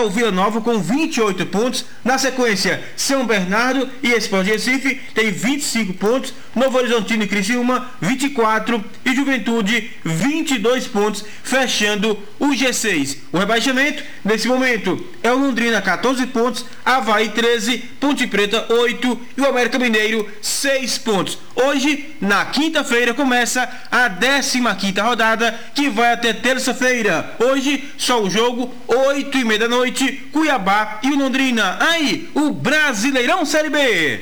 o Vila Nova com 28 pontos. Na sequência, São Bernardo e Sport Recife tem 25 pontos. Novo Horizontino e Criciúma, 24. E Juventude, 22 pontos, fechando o G6. O rebaixamento, nesse momento, é o Londrina, 14 pontos. Avaí, 13. Ponte Preta, 8. E o América Mineiro, 6 pontos. Hoje, na quinta-feira, começa a 15ª rodada, que vai até terça-feira. Hoje, só o jogo, 8h30 da noite, Cuiabá e o Londrina. Aí, o Brasileirão Série B.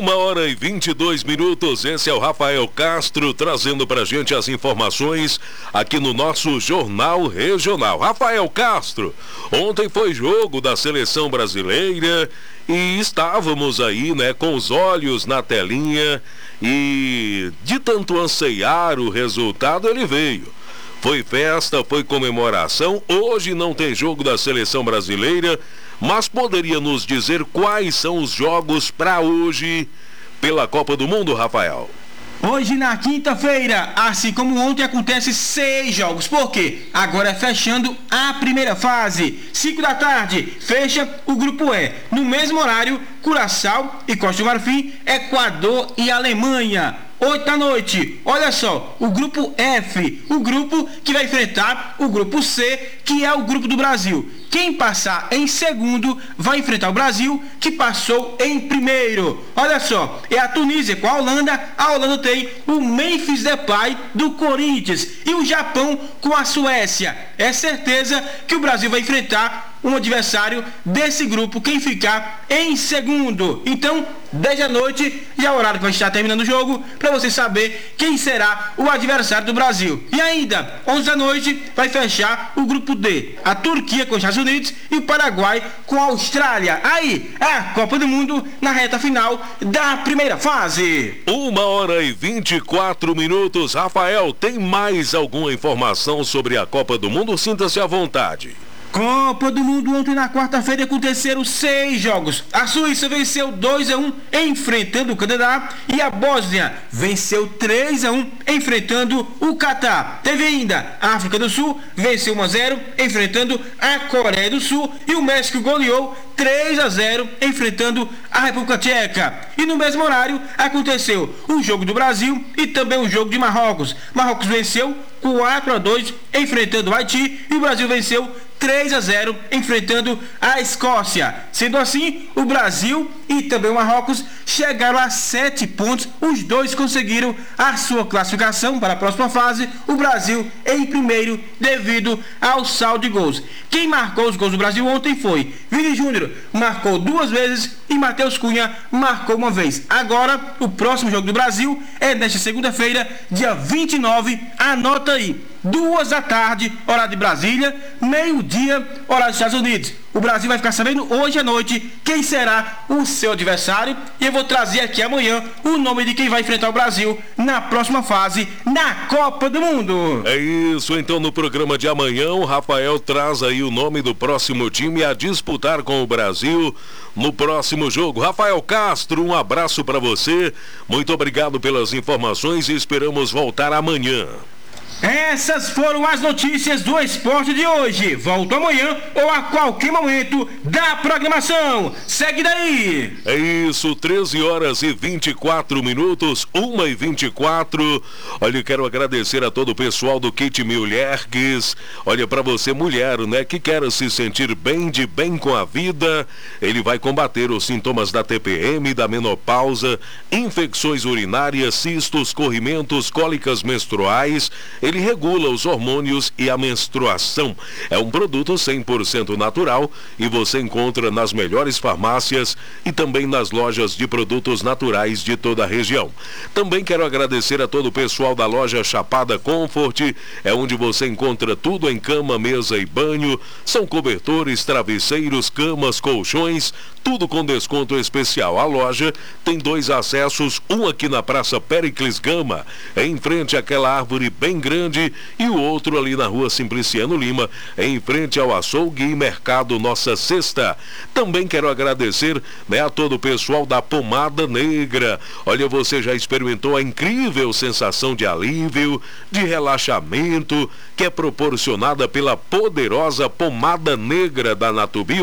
1h22. Esse é o Rafael Castro trazendo pra gente as informações aqui no nosso Jornal Regional. Rafael Castro, ontem foi jogo da seleção brasileira e estávamos aí, né, com os olhos na telinha e de tanto anseiar o resultado, ele veio. Foi festa, foi comemoração. Hoje não tem jogo da seleção brasileira, mas poderia nos dizer quais são os jogos para hoje pela Copa do Mundo, Rafael? Hoje na quinta-feira, assim como ontem, acontece 6 jogos. Por quê? Agora é fechando a primeira fase. 5 da tarde, fecha o grupo E. No mesmo horário, Curaçao e Costa do Marfim, Equador e Alemanha. 8 da noite, olha só, o grupo F, o grupo que vai enfrentar o grupo C, que é o grupo do Brasil. Quem passar em segundo vai enfrentar o Brasil, que passou em primeiro. Olha só, é a Tunísia com a Holanda tem o Memphis Depay do Corinthians e o Japão com a Suécia. É certeza que o Brasil vai enfrentar um adversário desse grupo, quem ficar em segundo. Então, 10 da noite, já é o horário que vai estar terminando o jogo, para você saber quem será o adversário do Brasil. E ainda, 11 da noite, vai fechar o grupo D. A Turquia com os Estados Unidos e o Paraguai com a Austrália. Aí, a Copa do Mundo na reta final da primeira fase. 1h24. Rafael, tem mais alguma informação sobre a Copa do Mundo? Sinta-se à vontade. Copa do Mundo, ontem na quarta-feira aconteceram 6 jogos. A Suíça venceu 2-1 enfrentando o Canadá e a Bósnia venceu 3-1 enfrentando o Catar. Teve ainda a África do Sul, venceu 1-0 enfrentando a Coreia do Sul e o México goleou 3-0 enfrentando a República Tcheca. E no mesmo horário aconteceu o jogo do Brasil e também o jogo de Marrocos. Marrocos venceu 4-2 enfrentando o Haiti e o Brasil venceu 3-0 enfrentando a Escócia. Sendo assim, o Brasil e também o Marrocos chegaram a 7 pontos. Os dois conseguiram a sua classificação para a próxima fase. O Brasil em primeiro devido ao saldo de gols. Quem marcou os gols do Brasil ontem foi Vini Júnior, marcou 2 vezes e Matheus Cunha marcou 1 vez. Agora, o próximo jogo do Brasil é nesta segunda-feira, dia 29. Anota aí, 2 da tarde, horário de Brasília, meio-dia, horário dos Estados Unidos. O Brasil vai ficar sabendo hoje à noite quem será o seu adversário e eu vou trazer aqui amanhã o nome de quem vai enfrentar o Brasil na próxima fase na Copa do Mundo. É isso, então no programa de amanhã o Rafael traz aí o nome do próximo time a disputar com o Brasil no próximo jogo. Rafael Castro, um abraço para você, muito obrigado pelas informações e esperamos voltar amanhã. Essas foram as notícias do esporte de hoje. Volto amanhã ou a qualquer momento da programação. Segue daí. É isso, 13h24, 1h24. Olha, eu quero agradecer a todo o pessoal do Kit Mulheres. Olha, para você mulher, né, que quer se sentir bem, de bem com a vida, ele vai combater os sintomas da TPM, da menopausa, infecções urinárias, cistos, corrimentos, cólicas menstruais. Ele regula os hormônios e a menstruação. É um produto 100% natural e você encontra nas melhores farmácias e também nas lojas de produtos naturais de toda a região. Também quero agradecer a todo o pessoal da loja Chapada Comfort, é onde você encontra tudo em cama, mesa e banho. São cobertores, travesseiros, camas, colchões, tudo com desconto especial. A loja tem 2 acessos, um aqui na Praça Péricles Gama, em frente àquela árvore bem grande, e o outro ali na Rua Simpliciano Lima, em frente ao açougue e mercado Nossa Sexta. Também quero agradecer, né, a todo o pessoal da Pomada Negra. Olha, você já experimentou a incrível sensação de alívio, de relaxamento que é proporcionada pela poderosa Pomada Negra da Natubio?